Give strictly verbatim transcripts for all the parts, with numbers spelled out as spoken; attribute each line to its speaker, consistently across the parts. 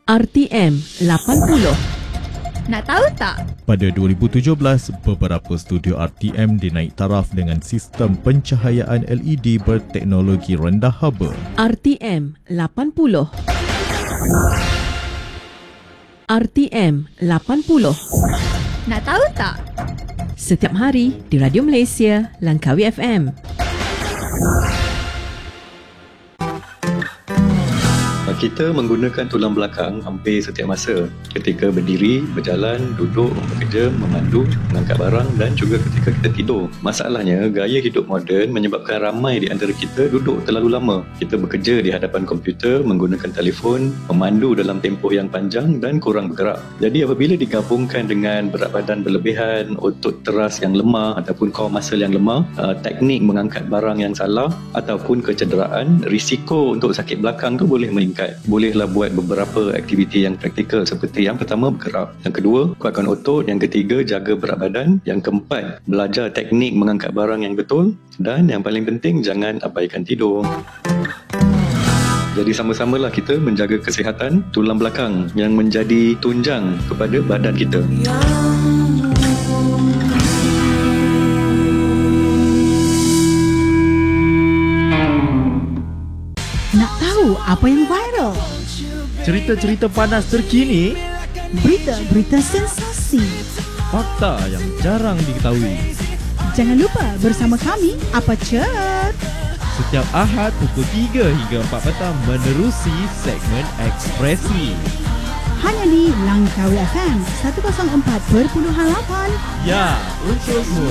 Speaker 1: R T M lapan puluh.
Speaker 2: Nak tahu tak?
Speaker 3: Pada dua ribu tujuh belas, beberapa studio R T M dinaik taraf dengan sistem pencahayaan L E D berteknologi rendah haba.
Speaker 1: R T M lapan puluh. R T M lapan puluh.
Speaker 2: Nak tahu tak?
Speaker 1: Setiap hari di Radio Malaysia, Langkawi F M.
Speaker 4: Kita menggunakan tulang belakang hampir setiap masa, ketika berdiri, berjalan, duduk, bekerja, memandu, mengangkat barang dan juga ketika kita tidur. Masalahnya, gaya hidup moden menyebabkan ramai di antara kita duduk terlalu lama. Kita bekerja di hadapan komputer, menggunakan telefon, memandu dalam tempoh yang panjang dan kurang bergerak. Jadi apabila digabungkan dengan berat badan berlebihan, otot teras yang lemah ataupun core muscle yang lemah, teknik mengangkat barang yang salah ataupun kecederaan, risiko untuk sakit belakang tu boleh meningkat. Bolehlah buat beberapa aktiviti yang praktikal seperti yang pertama, bergerak. Yang kedua, kuatkan otot. Yang ketiga, jaga berat badan. Yang keempat, belajar teknik mengangkat barang yang betul. Dan yang paling penting, jangan abaikan tidur. Jadi sama-samalah kita menjaga kesihatan tulang belakang yang menjadi tunjang kepada badan kita.
Speaker 5: Nak tahu apa yang viral?
Speaker 6: Cerita-cerita panas terkini,
Speaker 5: Berita-berita sensasi.
Speaker 6: fakta yang jarang diketahui.
Speaker 5: Jangan lupa bersama kami, Apa Cer?
Speaker 6: Setiap Ahad pukul tiga hingga empat petang menerusi segmen Ekspresi.
Speaker 5: Hanya di Langkawi F M seratus empat perpuluhan lapan.
Speaker 6: Ya, untukmu.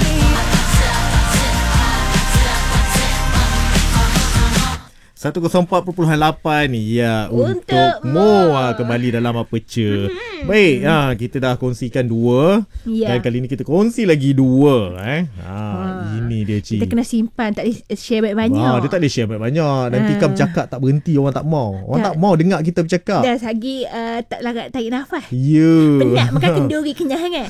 Speaker 6: seratus empat perpuluhan lapan. Ya, untukmu. Ha, kembali dalam Apa Cer. Hmm. Baik, ha, kita dah kongsikan dua.
Speaker 2: Ya.
Speaker 6: Dan kali ni kita kongsi lagi dua. Eh. Ha, ha. Ini dia, Cik.
Speaker 2: Kita kena simpan, tak boleh share banyak-banyak.
Speaker 6: Ha, dia tak boleh share banyak-banyak. Nanti
Speaker 2: Ha.
Speaker 6: kan bercakap tak berhenti, orang tak mau. Orang
Speaker 2: Tak.
Speaker 6: tak mau dengar kita bercakap.
Speaker 2: Dah sagi uh, tak larat tarik nafas.
Speaker 6: Ya.
Speaker 2: Penat makan kenduri kenyang kan?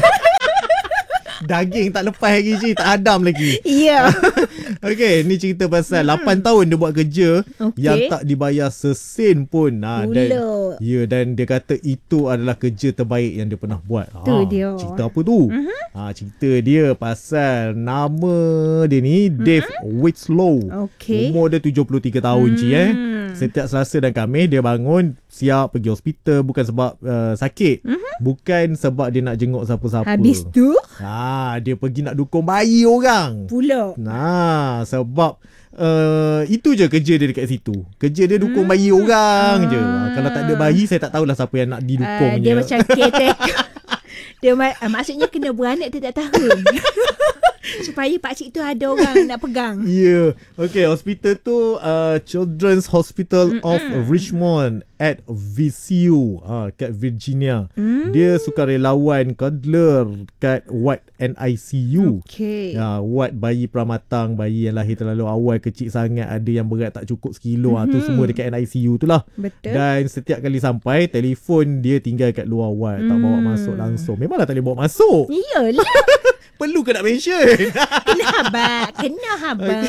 Speaker 6: Daging tak lepas lagi, Cik. Tak adam lagi.
Speaker 2: Ya.
Speaker 6: Okey, ni cerita pasal lapan tahun dia buat kerja
Speaker 2: Okey.
Speaker 6: yang tak dibayar sesen pun. Ha, dan,
Speaker 2: Pula.
Speaker 6: ya, dan dia kata itu adalah kerja terbaik yang dia pernah buat.
Speaker 2: Tu
Speaker 6: Ha,
Speaker 2: dia.
Speaker 6: cerita apa tu?
Speaker 2: Mhm.
Speaker 6: Ha, cerita dia pasal nama dia ni Dave Winslow.
Speaker 2: Okey.
Speaker 6: Umur dia tujuh puluh tiga tahun, Cik, eh.
Speaker 2: Hmm.
Speaker 6: Setiap Selasa dan Khamis dia bangun siap pergi hospital, bukan sebab uh, sakit,
Speaker 2: Mhm.
Speaker 6: bukan sebab dia nak jenguk siapa-siapa.
Speaker 2: Habis tu
Speaker 6: Ha, dia pergi nak dukung bayi orang.
Speaker 2: pula.
Speaker 6: Nah, sebab uh, itu je kerja dia dekat situ. Kerja dia dukung
Speaker 2: Hmm.
Speaker 6: bayi orang
Speaker 2: Ah.
Speaker 6: je. Ha, kalau tak ada bayi, saya tak tahulah siapa yang nak
Speaker 2: Uh,
Speaker 6: didukungnya.
Speaker 2: dia macam caretaker. Dia ma- uh, maksudnya kena beranak tiap tahun. Supaya pakcik tu ada orang nak pegang.
Speaker 6: Ya, yeah. Okey, hospital tu uh, Children's Hospital Mm-mm. of Richmond at V C U, ha, kat Virginia.
Speaker 2: Mm.
Speaker 6: Dia sukarelawan toddler kat ward N I C U.
Speaker 2: Okey.
Speaker 6: Ya, ward bayi pramatang, bayi yang lahir terlalu awal, kecil sangat, ada yang berat tak cukup sekilo. Mm-hmm. Ha, tu semua dekat N I C U tu lah.
Speaker 2: Betul.
Speaker 6: Dan setiap kali sampai, telefon dia tinggal kat luar ward, tak bawa
Speaker 2: Hmm.
Speaker 6: masuk langsung. Memanglah tak boleh bawa masuk.
Speaker 2: Iyalah.
Speaker 6: Perlu ke nak mention?
Speaker 2: Kena habak. Kena habak.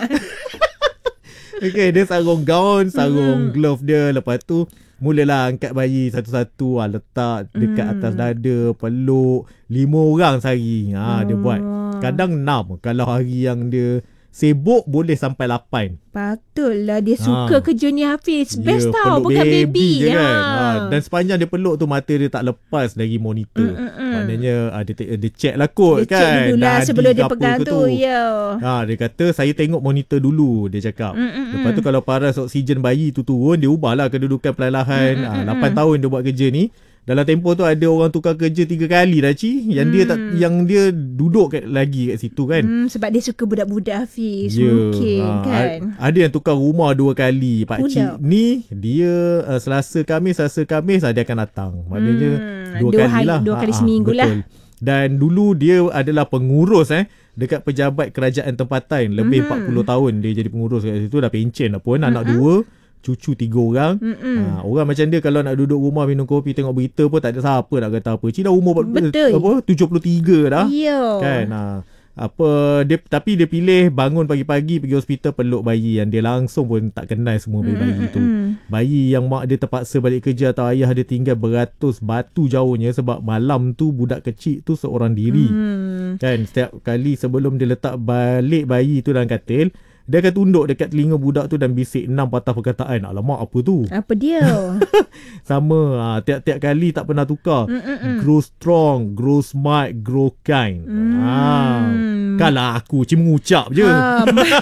Speaker 6: Okay, dia sarung gaun, sarung
Speaker 2: Hmm.
Speaker 6: glove dia. Lepas tu mulalah angkat bayi satu-satu, ha, letak dekat
Speaker 2: Hmm.
Speaker 6: atas dada, peluk. Lima orang sehari, ha, dia buat.
Speaker 2: Oh.
Speaker 6: Kadang enam. Kalau hari yang dia sibuk, boleh sampai lapan.
Speaker 2: Patutlah dia suka
Speaker 6: Ha.
Speaker 2: kerja ni, Hafiz. Best
Speaker 6: Ya,
Speaker 2: tau.
Speaker 6: peluk
Speaker 2: Bukan baby.
Speaker 6: je
Speaker 2: Ya.
Speaker 6: kan. Ha, dan sepanjang dia peluk tu, mata dia tak lepas dari monitor.
Speaker 2: Mm, mm, mm.
Speaker 6: Maknanya ha, dia, dia check lah kot
Speaker 2: Dia
Speaker 6: kan.
Speaker 2: check dulu lah
Speaker 6: nadi
Speaker 2: sebelum dia
Speaker 6: apa
Speaker 2: pegang
Speaker 6: ke
Speaker 2: tu. Ya.
Speaker 6: Ha, dia kata saya tengok monitor dulu, dia cakap.
Speaker 2: Mm, mm,
Speaker 6: Lepas tu
Speaker 2: mm.
Speaker 6: kalau paras oksigen bayi tu turun, dia ubahlah kedudukan perlahan.
Speaker 2: Mm, mm,
Speaker 6: Ha,
Speaker 2: mm,
Speaker 6: lapan
Speaker 2: mm.
Speaker 6: tahun dia buat kerja ni. Dalam tempoh tu ada orang tukar kerja tiga kali dah, Ci. Yang dia tak, yang dia duduk kat, lagi kat situ kan.
Speaker 2: Hmm, sebab dia suka budak-budak, Hafiz.
Speaker 6: Ya,
Speaker 2: Mungkin
Speaker 6: ha,
Speaker 2: kan.
Speaker 6: a- Ada yang tukar rumah dua kali. Pak
Speaker 2: Pula.
Speaker 6: Cik ni dia uh, Selasa Khamis, Selasa Khamis dia akan datang. Maknanya
Speaker 2: Hmm,
Speaker 6: dua,
Speaker 2: dua
Speaker 6: kali
Speaker 2: hari-
Speaker 6: lah.
Speaker 2: dua kali
Speaker 6: Ha, ha,
Speaker 2: seminggu lah.
Speaker 6: betul. Dan dulu dia adalah pengurus eh dekat pejabat kerajaan tempatan. Lebih
Speaker 2: Mhm.
Speaker 6: empat puluh tahun dia jadi pengurus kat situ. Dah pencen dah pun. Anak
Speaker 2: Mhm.
Speaker 6: dua, cucu tiga orang.
Speaker 2: Mm-mm.
Speaker 6: Ha, orang macam dia kalau nak duduk rumah minum kopi tengok berita pun tak ada siapa nak kata apa. Cik dah umur
Speaker 2: Betul.
Speaker 6: apa tujuh puluh tiga dah.
Speaker 2: Ya.
Speaker 6: Kan. Ha. apa dia, tapi dia pilih bangun pagi-pagi pergi hospital peluk bayi yang dia langsung pun tak kenal semua bayi-bayi tu. Bayi yang mak dia terpaksa balik kerja atau ayah dia tinggal beratus batu jauhnya sebab malam tu budak kecil tu seorang diri. Hmm. Kan setiap kali sebelum dia letak balik bayi tu dalam katil, dia akan tunduk dekat telinga budak tu dan bisik enam patah perkataan. Alamak, apa tu?
Speaker 2: Apa dia?
Speaker 6: Sama, ha, tiap-tiap kali tak pernah tukar. Mm-mm. Grow strong, grow smart, grow kind. Mm. Ha. Kalau aku cuma mengucap je. Ha,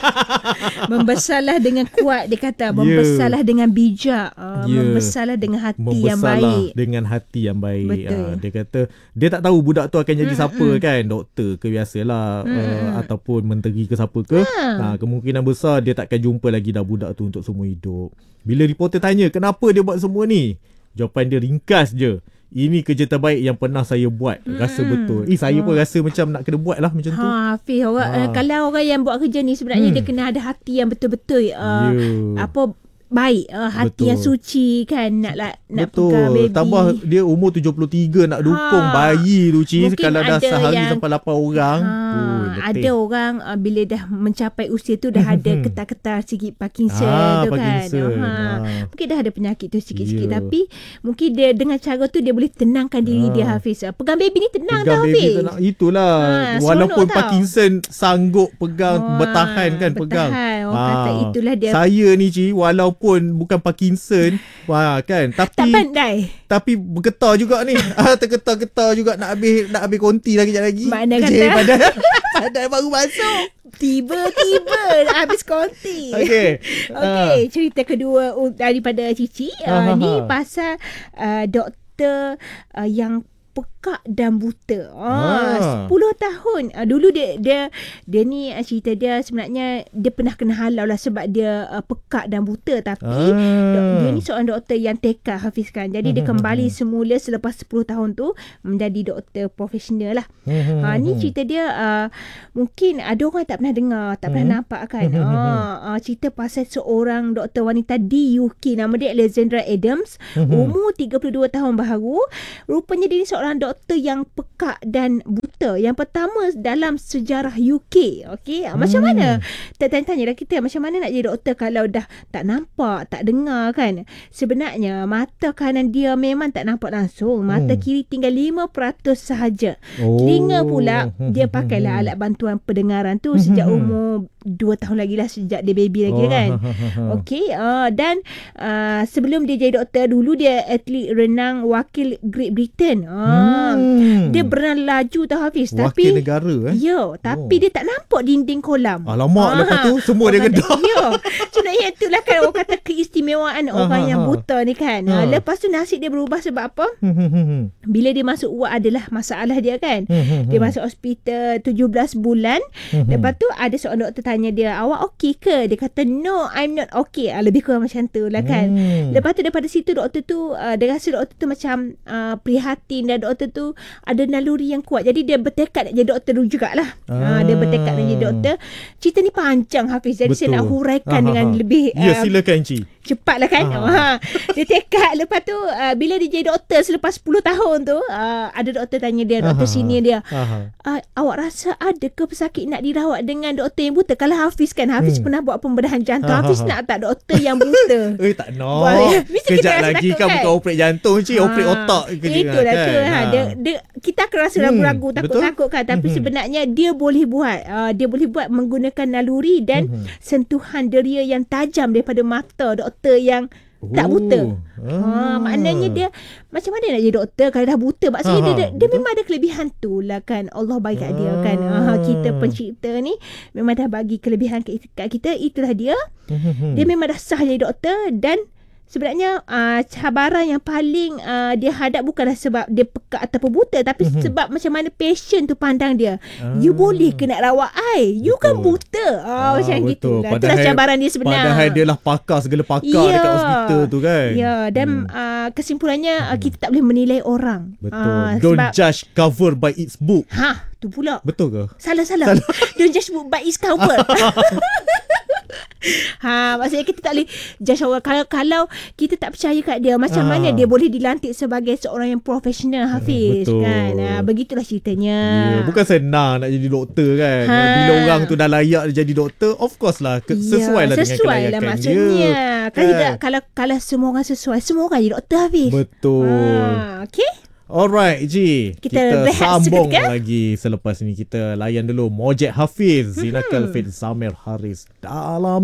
Speaker 2: membesarlah dengan kuat, dia kata. Membesarlah yeah. dengan bijak. Uh, yeah. Membesarlah dengan hati
Speaker 6: membesarlah
Speaker 2: yang baik.
Speaker 6: dengan hati yang baik.
Speaker 2: Betul.
Speaker 6: Ha, dia kata, dia tak tahu budak tu akan jadi Mm-mm. siapa kan. Doktor ke biasalah. Uh, ataupun menteri ke siapa ke. Ha. Ha, kemungkinan besar dia takkan jumpa lagi dah budak tu untuk semua hidup. Bila reporter tanya kenapa dia buat semua ni, jawapan dia ringkas je. Ini kerja terbaik yang pernah saya buat. Rasa hmm. betul. Eh saya pun rasa macam nak kena buat lah macam tu.
Speaker 2: Ha, Hafiz, orang, ha. kalau orang yang buat kerja ni sebenarnya hmm. dia kena ada hati yang betul-betul uh, yeah. apa baik, uh, hati betul. yang suci kan, nak nak, nak pegang baby.
Speaker 6: Tambah dia umur tujuh puluh tiga nak dukung ha. bayi tu Ci. Kalau dah sehari yang, sampai lapan orang
Speaker 2: ha. oh, ada orang uh, bila dah mencapai usia tu dah ada ketar-ketar sikit Parkinson ha, tu
Speaker 6: Parkinson.
Speaker 2: kan ha. Ha. Mungkin dah ada penyakit tu sikit-sikit yeah. tapi mungkin dia dengan cara tu dia boleh tenangkan diri ha. dia Hafiz. Pegang baby ni tenang
Speaker 6: pegang
Speaker 2: tau Hafiz.
Speaker 6: Tenang. Itulah ha, walaupun Parkinson tau. Sanggup pegang ha. bertahan kan pegang.
Speaker 2: Bertahan. Orang ha. kata itulah dia.
Speaker 6: Saya ni Ci walaupun pun bukan Parkinson wah kan tapi
Speaker 2: tak pandai
Speaker 6: tapi bergetar juga ni ah tergetar-getar juga nak habis nak habis konti lagi sekejap lagi
Speaker 2: mana kata
Speaker 6: padahal padahal baru masuk
Speaker 2: tiba-tiba nak habis konti.
Speaker 6: okey
Speaker 2: okey uh. cerita kedua daripada Cici uh, ni pasal uh, doktor uh, yang pekak dan buta. Ah, ah. sepuluh tahun. Ah, dulu dia dia dia ni cerita dia sebenarnya dia pernah kena halau lah sebab dia uh, pekak dan buta tapi ah. dok, dia ni seorang doktor yang tekad Hafiz kan. Jadi dia kembali semula selepas sepuluh tahun tu menjadi doktor profesional lah. Ha, ni cerita dia uh, mungkin ada orang tak pernah dengar, tak pernah nampak kan. Ah, uh, cerita pasal seorang doktor wanita di U K nama dia Alexandra Adams, umur tiga puluh dua tahun baharu. Rupanya dia ni seorang doktor yang pekak dan buta yang pertama dalam sejarah U K. Okey, macam hmm. mana? Tanya-tanya lah kita macam mana nak jadi doktor kalau dah tak nampak, tak dengar kan. Sebenarnya mata kanan dia memang tak nampak langsung, mata hmm. kiri tinggal lima peratus sahaja. Oh. Telinga pula dia pakailah alat bantuan pendengaran tu sejak umur dua tahun lagi lah, sejak dia baby lagi oh. kan. Okey, uh, dan uh, sebelum dia jadi doktor dulu dia atlet renang wakil Great Britain. Uh, hmm. Dia berenang laju tau Hafiz.
Speaker 6: Wakil
Speaker 2: tapi,
Speaker 6: negara eh?
Speaker 2: Ya, tapi oh. dia tak nampak dinding kolam.
Speaker 6: Alamak, uh, lepas tu semua dia gedak.
Speaker 2: Ya, sebenarnya itulah kan orang kata keistimewaan orang yang buta ni kan. Uh. Lepas tu nasib dia berubah sebab apa? Bila dia masuk ward adalah masalah dia kan. Dia masuk hospital tujuh belas bulan. Lepas tu ada seorang doktor tanya dia, awak okey ke? Dia kata, no, I'm not okay. Ah, lebih kurang macam tu lah kan. Hmm. Lepas tu daripada situ doktor tu, uh, dia rasa doktor tu macam uh, prihatin dan doktor tu ada naluri yang kuat. Jadi dia bertekad nak jadi doktor dulu jugalah. Ah. Uh, dia bertekad nak jadi doktor. Cerita ni panjang Hafiz. Jadi betul. Saya nak huraikan ah, dengan ah, lebih...
Speaker 6: Ya,
Speaker 2: uh,
Speaker 6: silakan Cik.
Speaker 2: Cepatlah kan. Ah. Dia tekad. Lepas tu, uh, bila dia jadi doktor selepas sepuluh tahun tu, uh, ada doktor tanya dia, doktor senior dia, uh, awak rasa ada ke pesakit nak dirawat dengan doktor yang buta? Kalau Hafiz kan, Hafiz hmm. pernah buat pembedahan jantung. Ha, Hafiz ha, ha. nak tak doktor yang buta?
Speaker 6: Eh, tak nak. Kejap lagi kan, kan bukan operate jantung Cik, ha. operate otak ke dia.
Speaker 2: Itulah kan. tu. Ha. Dia, dia, kita akan rasa hmm. ragu-ragu, takut-takut kan. Tapi hmm. sebenarnya dia boleh buat. Uh, dia boleh buat menggunakan naluri dan hmm. sentuhan deria yang tajam daripada mata doktor yang oh. tak buta. Ah. Ha, maknanya dia macam mana nak jadi doktor kalau dah buta? Maksudnya dia, dia, dia memang ada kelebihan tu lah kan. Allah baik kat dia kan. Ah, kita pencipta ni memang dah bagi kelebihan kat kita. Itulah dia. Dia memang dah sah jadi doktor dan sebenarnya uh, cabaran yang paling uh, dia hadap bukanlah sebab dia pekak ataupun buta, tapi mm-hmm. sebab macam mana passion tu pandang dia. Ah. You boleh ke nak rawat I? You betul. Kan buta. Oh, ah, macam gitu lah. Itulah cabaran dia sebenar.
Speaker 6: Padahal dia lah pakar, segala pakar yeah. dekat hospital tu kan.
Speaker 2: Ya, yeah. dan hmm. uh, kesimpulannya hmm. uh, kita tak boleh menilai orang.
Speaker 6: Betul. Uh, Don't sebab, judge cover by its book.
Speaker 2: Ha, tu pula.
Speaker 6: Betul ke?
Speaker 2: Salah-salah. Don't judge book by its cover. Ha, maksudnya kita tak boleh judge orang. Kalau kalau kita tak percaya kat dia, macam
Speaker 6: Ah.
Speaker 2: mana dia boleh dilantik sebagai seorang yang profesional, Hafiz?
Speaker 6: betul.
Speaker 2: Kan? Ha, begitulah ceritanya.
Speaker 6: Ya, bukan senang nak jadi doktor kan.
Speaker 2: Ha.
Speaker 6: Bila orang tu dah layak jadi doktor, of course lah ke, sesuai lah dengan
Speaker 2: sesuai lah
Speaker 6: kelayakan
Speaker 2: maksudnya.
Speaker 6: dia.
Speaker 2: Kalau tidak, kalau kalau semua orang sesuai, semua orang jadi doktor, Hafiz.
Speaker 6: Betul.
Speaker 2: Ha, okay.
Speaker 6: Alright Ji,
Speaker 2: Kita
Speaker 6: kita,
Speaker 2: rehat
Speaker 6: sambung
Speaker 2: seketika.
Speaker 6: lagi selepas ni. Kita layan dulu Mojek Hafiz, Zinakal Fit, Zamir Haris dalam